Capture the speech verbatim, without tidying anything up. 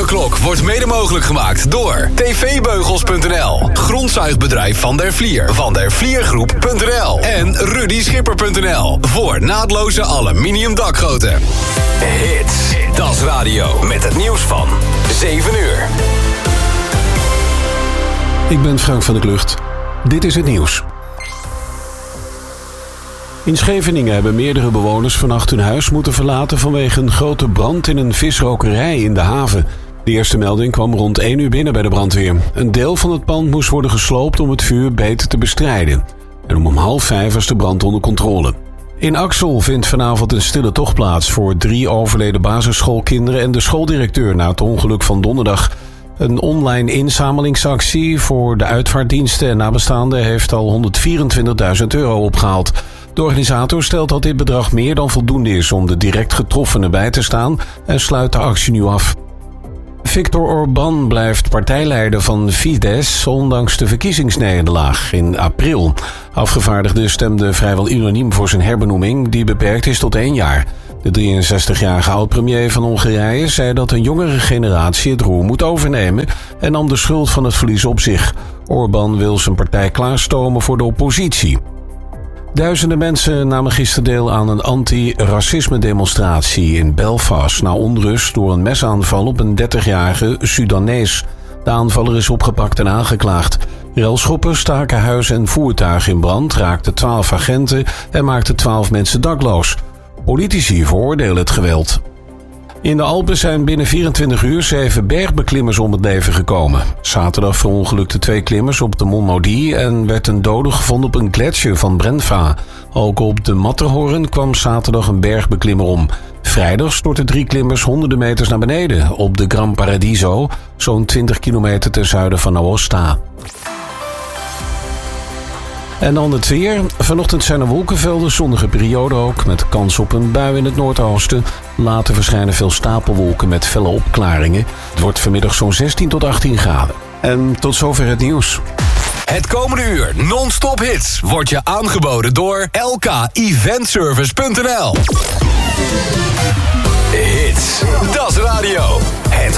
Avondklok wordt mede mogelijk gemaakt door tvbeugels punt n l, grondzuigbedrijf Van der Vlier, Van der Vliergroep punt n l en Rudy Schipper punt n l voor naadloze aluminium dakgoten. Hits, Dat is Radio, met het nieuws van zeven uur. Ik ben Frank van der Klucht. Dit is het nieuws. In Scheveningen hebben meerdere bewoners vannacht hun huis moeten verlaten vanwege een grote brand in een visrokerij in de haven. De eerste melding kwam rond één uur binnen bij de brandweer. Een deel van het pand moest worden gesloopt om het vuur beter te bestrijden. En om half vijf was de brand onder controle. In Axel vindt vanavond een stille tocht plaats voor drie overleden basisschoolkinderen en de schooldirecteur na het ongeluk van donderdag. Een online inzamelingsactie voor de uitvaartdiensten en nabestaanden heeft al honderdvierentwintigduizend euro opgehaald. De organisator stelt dat dit bedrag meer dan voldoende is om de direct getroffenen bij te staan en sluit de actie nu af. Viktor Orbán blijft partijleider van Fidesz ondanks de verkiezingsnederlaag in april. Afgevaardigden stemden vrijwel unaniem voor zijn herbenoeming, die beperkt is tot één jaar. De drieënzestigjarige oud-premier van Hongarije zei dat een jongere generatie het roer moet overnemen en nam de schuld van het verlies op zich. Orbán wil zijn partij klaarstomen voor de oppositie. Duizenden mensen namen gisteren deel aan een anti-racisme-demonstratie in Belfast na onrust door een mesaanval op een dertigjarige Sudanees. De aanvaller is opgepakt en aangeklaagd. Relschoppers staken huis en voertuig in brand, raakten twaalf agenten en maakten twaalf mensen dakloos. Politici veroordelen het geweld. In de Alpen zijn binnen vierentwintig uur zeven bergbeklimmers om het leven gekomen. Zaterdag verongelukten twee klimmers op de Mont Maudit en werd een dode gevonden op een gletsjer van Brenva. Ook op de Matterhorn kwam zaterdag een bergbeklimmer om. Vrijdag stortten drie klimmers honderden meters naar beneden op de Gran Paradiso, zo'n twintig kilometer ten zuiden van Aosta. En dan het weer. Vanochtend zijn er wolkenvelden, zonnige periode ook, met kans op een bui in het noordoosten. Later verschijnen veel stapelwolken met felle opklaringen. Het wordt vanmiddag zo'n zestien tot achttien graden. En tot zover het nieuws. Het komende uur non-stop hits wordt je aangeboden door L K Eventservice punt n l. Hits, Dat is Radio. Het